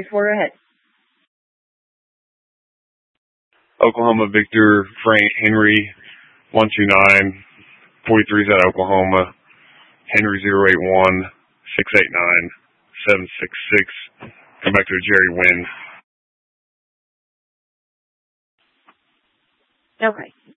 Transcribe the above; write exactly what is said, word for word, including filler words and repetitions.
Four ahead. Oklahoma Victor Frank Henry one two nine forty-three is out of Oklahoma. Henry zero eight one six eight nine seven six six. Come back to a Jerry Wynn. Okay.